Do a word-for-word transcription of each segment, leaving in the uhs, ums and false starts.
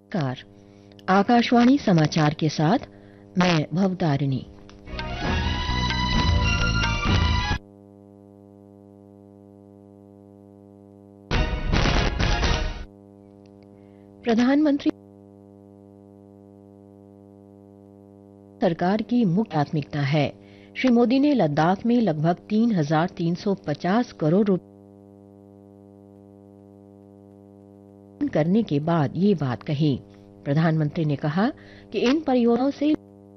Car Akashvani समाचार के साथ मैं भवतारिणी। प्रधानमंत्री सरकार की मुख्य प्राथमिकता है। श्री मोदी ने लद्दाख में लगभग तीन हजार तीन सौ पचास करोड़ रुपए करने के बाद ये बात कही। प्रधानमंत्री ने कहा कि इन परियोजनाओं से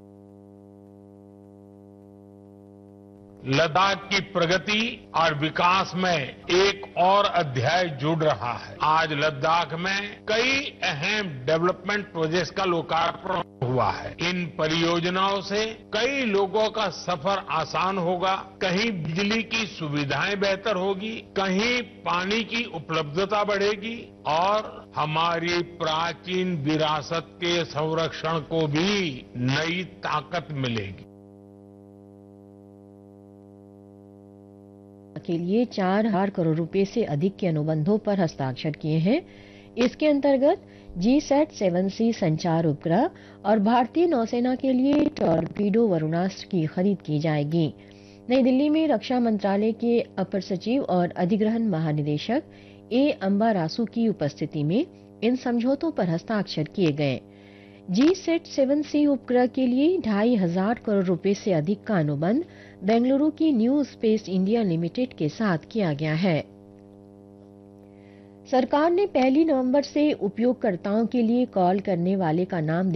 लद्दाख की प्रगति और विकास में एक और अध्याय जुड़ रहा है। आज लद्दाख में कई अहम डेवलपमेंट प्रोजेक्ट्स का लोकार्पण हुआ है। इन परियोजनाओं से कई लोगों का सफर आसान होगा, कहीं बिजली की सुविधाएं बेहतर होगी, कहीं पानी की उपलब्धता बढ़ेगी और हमारी प्राचीन विरासत के संरक्षण को भी नई ताकत मिलेगी। के लिए चार हजार करोड़ रुपए से अधिक के अनुबंधों पर हस्ताक्षर किए हैं। इसके अंतर्गत जी सैट सेवन सी संचार उपग्रह और भारतीय नौसेना के लिए टॉर्पीडो वरुणास्त्र की खरीद की जाएगी। नई दिल्ली में रक्षा मंत्रालय के अपर सचिव और अधिग्रहण महानिदेशक ए अंबारासु की उपस्थिति में इन समझौतों पर हस्ताक्षर किए गए। जी सैट सेवन सी उपग्रह के लिए ढाई हजार करोड़ रुपए से अधिक का अनुबंध बेंगलुरु की न्यू स्पेस इंडिया लिमिटेड के साथ किया गया है। सरकार ने पहली नवंबर से उपयोगकर्ताओं के लिए कॉल करने वाले का नाम